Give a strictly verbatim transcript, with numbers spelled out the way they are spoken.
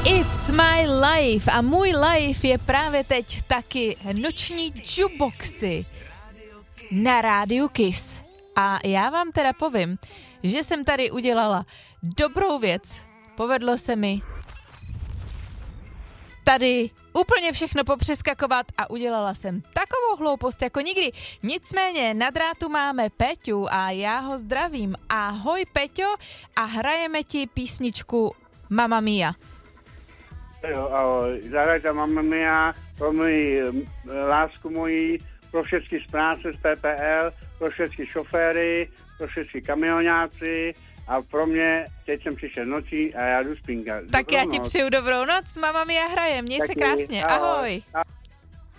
It's my life a můj life je právě teď taky noční jukeboxy na rádiu Kiss. A já vám teda povím, že jsem tady udělala dobrou věc. Povedlo se mi tady úplně všechno popřeskakovat a udělala jsem takovou hloupost jako nikdy. Nicméně na drátu máme Peťu a já ho zdravím. Ahoj Peťo a hrajeme ti písničku Mamma Mia. Jo, ahoj, zahrajte Mamma Mia, pro moji lásku mojí, pro všechny z práce z P P L, pro všechny šoféry, pro všechny kamionáci a pro mě, teď jsem přišel nocí a já jdu spínkat. Tak já ti přeju dobrou noc, Mamma Mia hraje, měj se krásně, ahoj. ahoj.